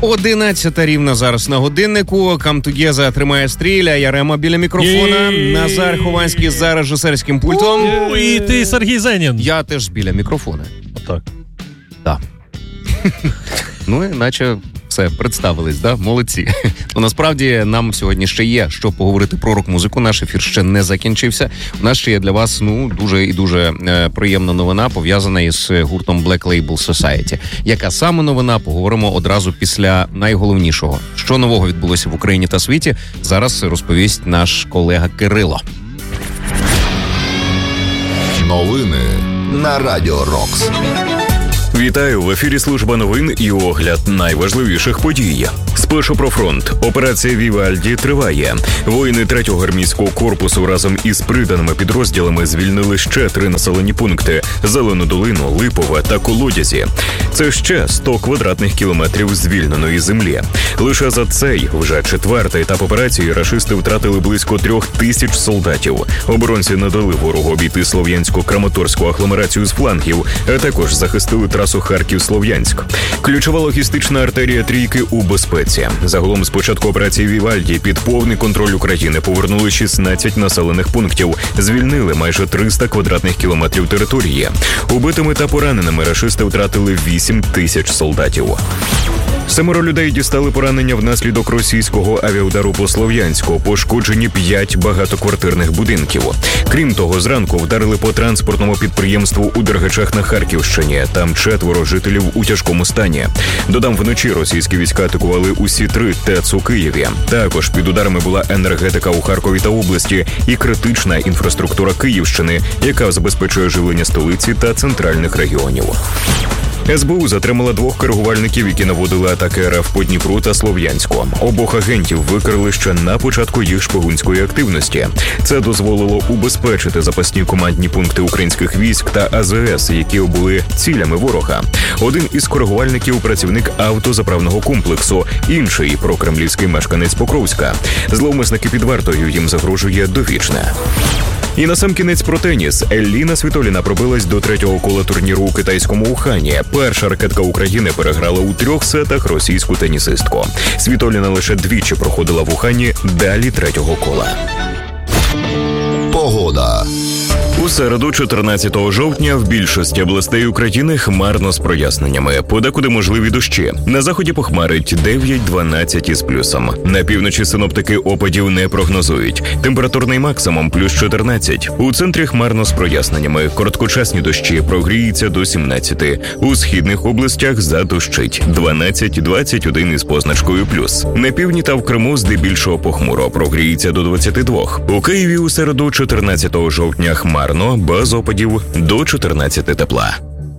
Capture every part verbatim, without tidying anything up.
Одинадцята рівна зараз на годиннику. Камтугеза тримає стріля, Ярема біля мікрофона, Назар Хованський за режисерським пультом. І ти, Сергій Зенін. Я теж біля мікрофона. Отак. Так. Ну, іначе все, представились, да? Молодці. Ну, насправді, нам сьогодні ще є, що поговорити про рок-музику. Наш ефір ще не закінчився. У нас ще є для вас, ну, дуже і дуже е, приємна новина, пов'язана із гуртом Black Label Society. Яка саме новина, поговоримо одразу після найголовнішого. Що нового відбулося в Україні та світі, зараз розповість наш колега Кирило. Новини на Радіо Рокс. Вітаю, в ефірі служба новин і огляд найважливіших подій. Спершу про фронт. Операція Вівальді триває. Воїни третього армійського корпусу разом із приданими підрозділами звільнили ще три населені пункти – Зелену долину, Липове та Колодязі. Це ще сто квадратних кілометрів звільненої землі. Лише за цей, вже четвертий етап операції, рашисти втратили близько трьох тисяч солдатів. Оборонці не дали ворогу обійти Слов'янсько-Краматорську агломерацію з флангів, а також захистили трасу Харків-Слов'янськ. Ключова логістична артерія трійки у безпеці. Загалом з початку операції Вівальді під повний контроль України повернули шістнадцять населених пунктів, звільнили майже триста квадратних кілометрів території. Убитими та пораненими рашисти втратили вісім тисяч солдатів. Семеро людей дістали поранення внаслідок російського авіаудару по Слов'янську. Пошкоджені п'ять багатоквартирних будинків. Крім того, зранку вдарили по транспортному підприємству у Дергачах на Харківщині. Там четверо жителів у тяжкому стані. Додам, вночі російські війська атакували усі три ТЕЦ у Києві. Також під ударами була енергетика у Харкові та області і критична інфраструктура Київщини, яка забезпечує живлення столиці та центральних регіонів. ес бе у затримала двох коригувальників, які наводили атаки РФ по Дніпру та Слов'янську. Обох агентів викрили ще на початку їх шпигунської активності. Це дозволило убезпечити запасні командні пункти українських військ та а зе ес, які були цілями ворога. Один із коригувальників – працівник автозаправного комплексу, інший – прокремлівський мешканець Покровська. Зловмисники під вартою, їм загрожує довічне. І насамкінець про теніс. Еліна Світоліна пробилась до третього кола турніру у китайському Ухані. Перша ракетка України переграла у трьох сетах російську тенісистку. Світоліна лише двічі проходила в Ухані далі третього кола. Погода. У середу, чотирнадцятого жовтня, в більшості областей України хмарно з проясненнями. Подекуди можливі дощі. На заході похмарить дев'ять-дванадцять із плюсом. На півночі синоптики опадів не прогнозують. Температурний максимум плюс чотирнадцять. У центрі хмарно з проясненнями. Короткочасні дощі, прогріється до сімнадцяти. У східних областях задощить. дванадцять-двадцять один із позначкою плюс. На півдні та в Криму здебільшого похмуро. Прогріється до двадцяти двох. У Києві у середу, чотирнадцятого жовтня, хмарно. Без опадів до чотирнадцяти тепла.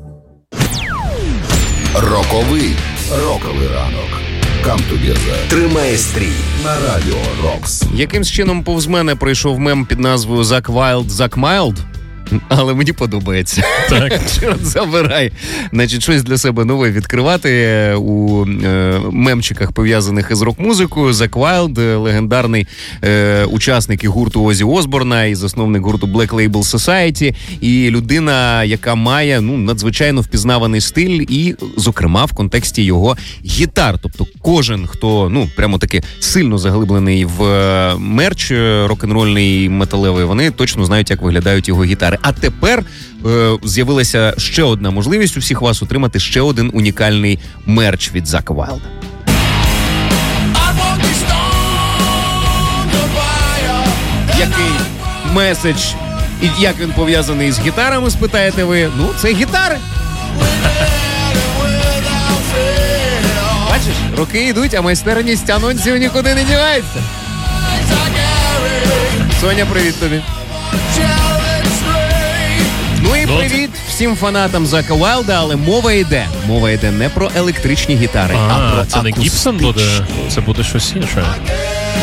Роковий. Роковий ранок. Камтугеза тримає стрій на Радіо Рокс. Якимсь чином повз мене пройшов мем під назвою «Зак Вайлд, Зак Майлд». Але мені подобається. Так. Чорт забирай. Значить, щось для себе нове відкривати у е, мемчиках, пов'язаних із рок-музикою. Зак Вайлд, легендарний е, учасник і гурту Озі Осборна, і засновник гурту Black Label Society, і людина, яка має, ну, надзвичайно впізнаваний стиль, і, зокрема, в контексті його гітар. Тобто кожен, хто, ну, прямо таки сильно заглиблений в мерч рок-н-рольний, металевий, вони точно знають, як виглядають його гітари. А тепер е, з'явилася ще одна можливість у всіх вас отримати ще один унікальний мерч від Зака Вайлда. Який меседж і як він пов'язаний з гітарами, спитаєте ви? Ну, це гітари. Бачиш, роки йдуть, а майстерність анонсів нікуди не дівається. Соня, привіт тобі. Ну і привіт всім фанатам Зака Вайлда, але мова йде. Мова йде не про електричні гітари, а, а про це акустичні. не Гібсон буде, це буде щось інше.